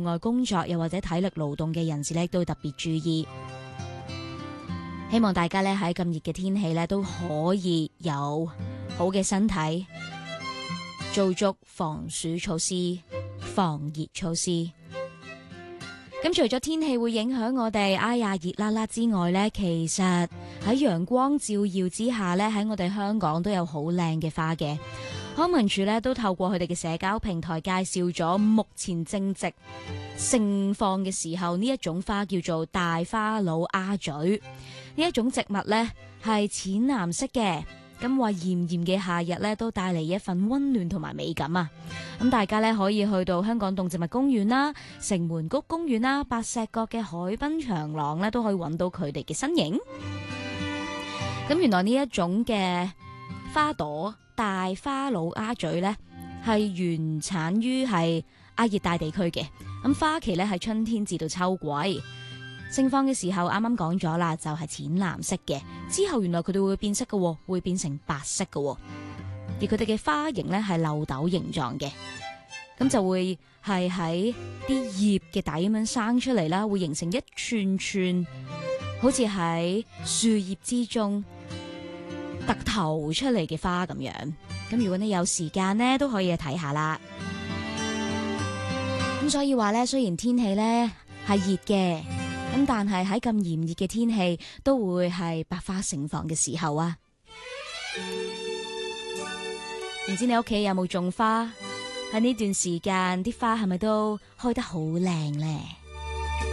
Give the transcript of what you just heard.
外工作又或者體力勞動嘅人士咧，都要特別注意。希望大家咧喺咁熱嘅天氣咧都可以有好嘅身體，做足防暑措施、防熱措施。咁除咗天氣會影響我哋哎呀熱辣辣之外呢，其實喺陽光照耀之下呢，喺我哋香港都有好靚嘅花嘅。康文署呢都透過佢哋嘅社交平台介紹咗目前正值盛放嘅時候，呢一種花叫做大花佬鴉嘴。呢一種植物呢係淺藍色嘅，咁話炎炎嘅夏日呢都帶嚟一份溫暖同埋美感啊！咁大家呢可以去到香港動植物公園啦、城門谷公園啦、白石角嘅海濱長廊呢，都可以揾到佢哋嘅身影。咁原來呢一種嘅花朵大花佬鴉嘴呢，係原產於係亞熱帶地區嘅，咁花期呢係春天至到秋季。盛放嘅時候，啱啱講咗啦，就係淺藍色嘅。之後原來佢哋會變色嘅，會變成白色嘅。而佢哋嘅花型呢係漏斗形狀嘅，咁就會係喺啲葉嘅底咁樣生出嚟啦，會形成一串串，好似喺樹葉之中突頭出嚟嘅花咁樣。咁如果你有時間呢，都可以去睇下啦。咁所以話呢，雖然天氣呢係熱嘅。咁但係喺咁炎熱嘅天氣，都會係百花盛放嘅時候啊！唔知你屋企有冇種花？喺呢段時間，啲花係咪都開得好靚呢？